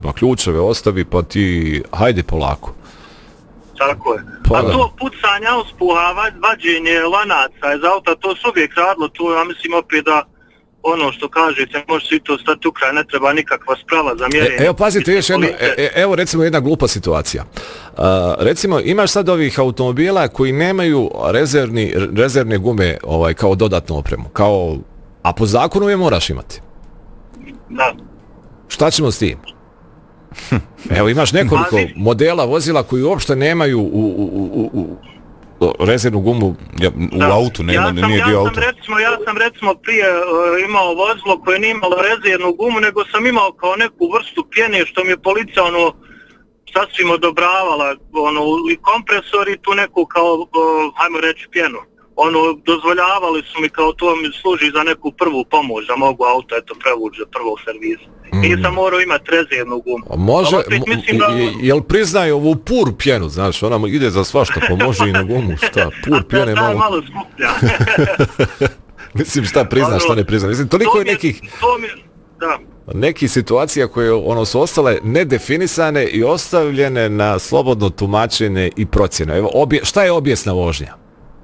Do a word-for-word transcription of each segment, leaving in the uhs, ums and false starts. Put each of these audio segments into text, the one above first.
Pa ključeve ostavi, pa ti hajde polako. Tako je. Pa, a to pucanja, uspuha, vađenje lanaca iz auta, to su uvijek radilo, to ja mislim opet da ono što kažete, može svi to stati u kraj, ne treba nikakva sprava za mjerenje. E, evo pazite još jedno, e, evo recimo jedna glupa situacija. Uh, recimo imaš sad ovih automobila koji nemaju rezervni, rezervne gume ovaj, kao dodatnu opremu, kao, a po zakonu je moraš imati. Da. Šta ćemo s tim? Evo imaš nekoliko modela vozila koji uopšte nemaju u, u, u, u, u rezervnu gumu ja, u da. autu, nema, ja sam, nije ja dio sam auta. Recimo, ja sam recimo prije uh, imao vozilo koje nije imalo rezervnu gumu, nego sam imao kao neku vrstu pjene što mi je policija ono sasvim odobravala, ono i kompresor i tu neku kao, uh, hajmo reći, pjenu. Ono, dozvoljavali su mi kao to mi služi za neku prvu pomoć, da mogu auto eto prevući za prvog servisa. Mm. Nisam morao imati rezervnu gumu. Može, opet, mislim da... jel priznaje ovu pur pjenu, znaš, ona ide za svašta, pomože i na gumu, šta, pur pjene malo... Da, malo skuplja. Mislim, šta prizna, šta ne prizna. Mislim, toliko je nekih... To mi, da. Nekih situacija koje ono su ostale nedefinisane i ostavljene na slobodno tumačenje i procjene. Evo, obje, šta je obijesna vožnja?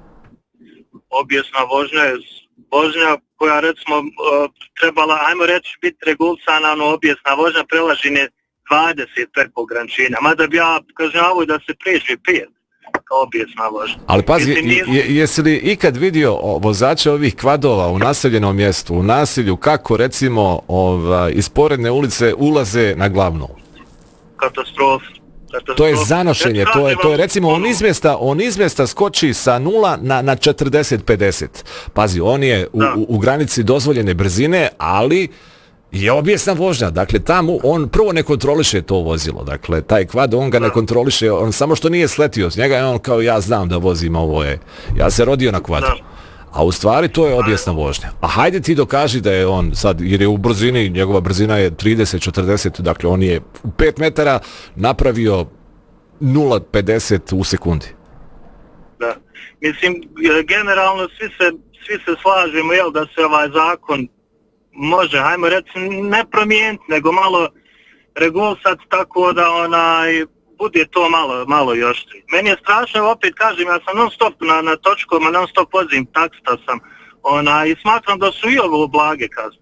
Obijesna vožnja je vožnja koja recimo trebala, ajmo reći, biti regulisana, ono obijesna vožnja prelaženje dvadeset preko ograničenja. Mada bi ja kažnjavao da se pređe pet kao obijesna vožnja. Ali pazi, je, jesi li ikad vidio vozače ovih kvadova u naseljenom mjestu, u nasilju, kako recimo ova, iz poredne ulice ulaze na glavnu? Katastrofa. To je zanošenje, to je, to je recimo on izmjesta, on izmjesta skoči sa nula na, na četrdeset pedeset. Pazi, on je u, u, u granici dozvoljene brzine, ali je obijesna vožnja. Dakle, tamo on prvo ne kontroliše to vozilo. Dakle, taj kvad, on ga ne kontroliše, on samo što nije sletio s njega, je on kao ja znam da vozim ovo je. Ja se rodio na kvadu. A u stvari to je obijesna vožnja. A hajde ti dokaži da je on sad, jer je u brzini, njegova brzina je trideset četrdeset, dakle on je u pet metara napravio nula pedeset u sekundi. Da. Mislim, generalno svi se, svi se slažemo, jel, da se ovaj zakon može, hajmo reći, ne promijeniti, nego malo regulisati tako da onaj... bude to malo, malo još. Meni je strašno, opet kažem, ja sam non stop na, na točkama, non stop vozim taksta sam, ona, i smatram da su i ovo blage kazne.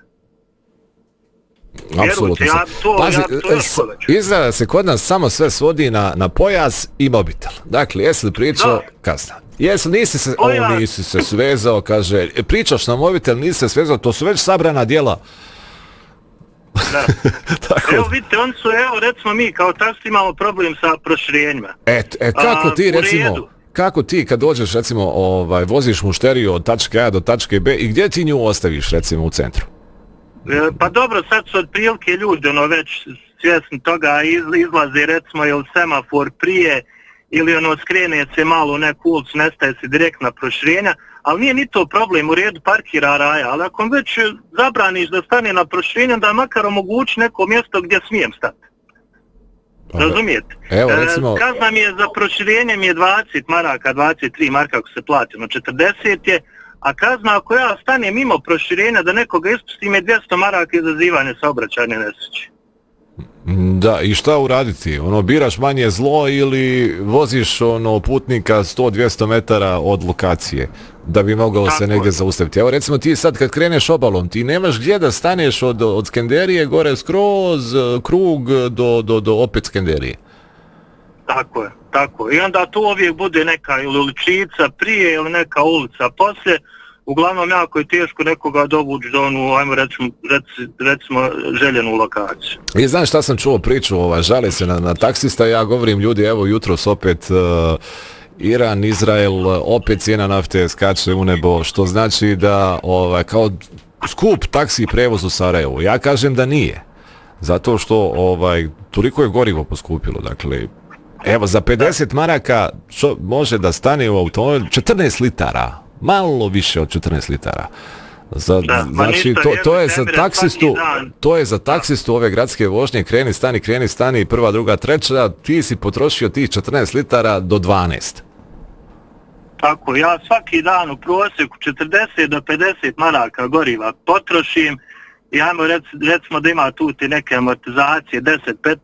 Apsolutno. Ja, to, Pazi, ja, to s, izgleda se kod nas samo sve svodi na, na pojas i mobitel. Dakle, jesi li pričao, kazna. Jesi nisi se, o, nisi se svezao, kaže, pričaš na mobitel, nisi se svezao, to su već sabrana djela. Da. Evo vidite, oni su, evo recimo mi kao taksi imamo problem sa proširenjima. E, e kako ti A, recimo, kako ti kad dođeš recimo, ovaj, voziš mušteriju od tačke A do tačke B i gdje ti nju ostaviš recimo u centru? E, pa dobro, sad su otprilike ljudi ono već svjesni toga, iz, izlaze recimo ili semafor prije ili ono skrene se malo u neku ulicu, nestaje se direktna proširenja. Ali nije ni to problem, u redu parkira raja, ali ako već zabraniš da stane na proširenju, da makar omogući neko mjesto gdje smijem stati. Razumijete? Evo, recimo... E, kazna mi je za proširenje mi je dvadeset maraka, dvadeset tri maraka ako se plati, no četrdeset je, a kazna ako ja stanem mimo proširenja da nekoga ispustim je dvjesto maraka izazivanje saobraćajne nesreće. Da, i šta uraditi? Ono, biraš manje zlo ili voziš ono putnika sto do dvjesto metara od lokacije da bi mogao tako se negdje zaustaviti. Evo recimo ti sad kad kreneš obalom, ti nemaš gdje da staneš od, od Skenderije gore skroz krug do, do, do opet Skenderije. Tako je, tako je. I onda tu uvijek bude neka ili uličica prije ili neka ulica poslije. Uglavnom jako je teško nekoga dovući do onu, ajmo recimo, rec, recimo željenu lokaciju. I znaš šta sam čuo priču, ovaj, žale se na, na taksista, ja govorim ljudi, evo jutros opet uh, Iran, Izrael, opet cijena nafte skače u nebo, što znači da ovaj, kao skup taksi prevoz u Sarajevu. Ja kažem da nije, zato što ovaj, toliko je gorivo poskupilo, dakle, evo za pedeset maraka čo, može da stane u automobil četrnaest litara. Malo više od četrnaest litara. Za, da, znači ništa, to, to je za temire, taksistu, to je za taksistu ove gradske vožnje, kreni, stani, kreni, stani, prva, druga, treća, ti si potrošio tih četrnaest litara do dvanaest. Tako, ja svaki dan u prosjeku četrdeset do pedeset maraka goriva potrošim i ajmo rec, recimo da ima tu ti neke amortizacije deset do